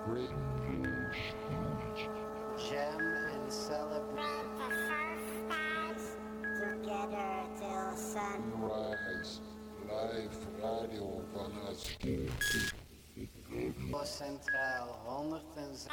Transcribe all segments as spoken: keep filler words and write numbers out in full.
Jam and celebrate the first together till sunrise. Live radio vanuit Centraal honderdenzes.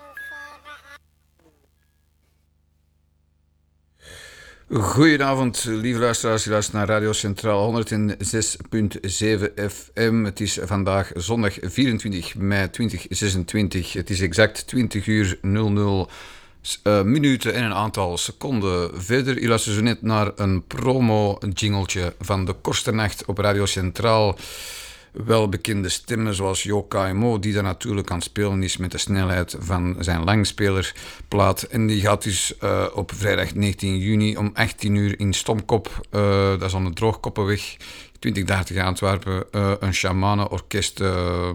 Goedenavond, lieve luisteraars. Je luistert naar Radio Centraal honderdzes komma zeven F M. Het is vandaag zondag vierentwintig mei tweeduizend zesentwintig. Het is exact twintig uur nul nul uh, minuten en een aantal seconden verder. Je luistert zo net naar een promo-jingletje van de Korsternacht op Radio Centraal. Welbekende stemmen zoals Yokai Mo, die daar natuurlijk aan het spelen is met de snelheid van zijn langspelerplaat. En die gaat dus uh, op vrijdag negentien juni om achttien uur in Stomkop, uh, dat is aan de Droogkoppenweg, twintig dertig Antwerpen, uh, een shamanenorkest uh,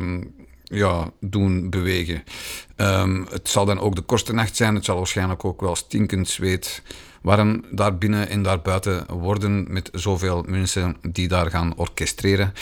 ja, doen bewegen. Um, het zal dan ook de Korsternacht zijn, het zal waarschijnlijk ook wel stinkend zweet warm daar binnen en daar buiten worden met zoveel mensen die daar gaan orchestreren.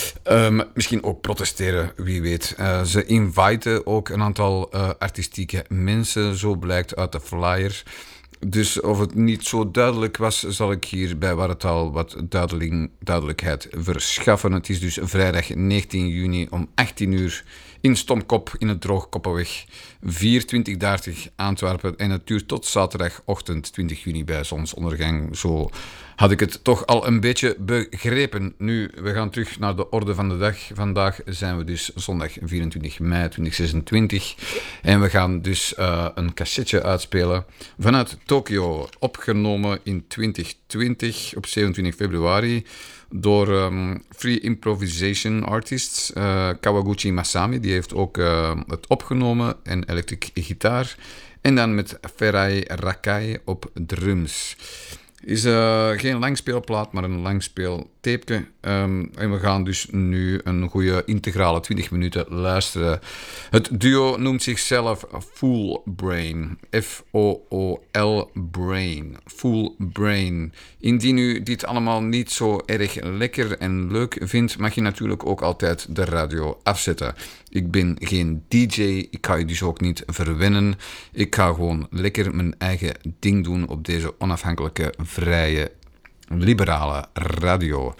Um, misschien ook protesteren, wie weet. Uh, ze inviten ook een aantal uh, artistieke mensen, zo blijkt uit de flyer. Dus of het niet zo duidelijk was, zal ik hier bij Warretaal wat duidelijkheid verschaffen. Het is dus vrijdag negentien juni om achttien uur in Stomkop in het Droogkoppenweg vierentwintig dertig Antwerpen. En het duurt tot zaterdagochtend twintig juni bij zonsondergang. Zo had ik het toch al een beetje begrepen. Nu, we gaan terug naar de orde van de dag. Vandaag zijn we dus zondag vierentwintig mei tweeduizend zesentwintig. En we gaan dus uh, een cassetje uitspelen vanuit Tokio. Opgenomen in twintig twintig op zevenentwintig februari. Door um, Free Improvisation Artists, uh, Kawaguchi Masami, die heeft ook uh, het opgenomen en elektrische gitaar. En dan met Ferai Rakai op drums. Is uh, geen langspeelplaat, maar een langspeeltapeje. Um, en we gaan dus nu een goede integrale twintig minuten luisteren. Het duo noemt zichzelf Fool Brain. F O O L Brain. Fool Brain. Indien u dit allemaal niet zo erg lekker en leuk vindt, mag je natuurlijk ook altijd de radio afzetten. Ik ben geen D J, ik ga je dus ook niet verwennen. Ik ga gewoon lekker mijn eigen ding doen op deze onafhankelijke, vrije, liberale radio.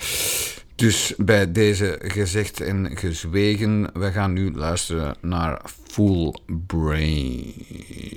Dus bij deze gezegd en gezwegen, we gaan nu luisteren naar Fool Brain.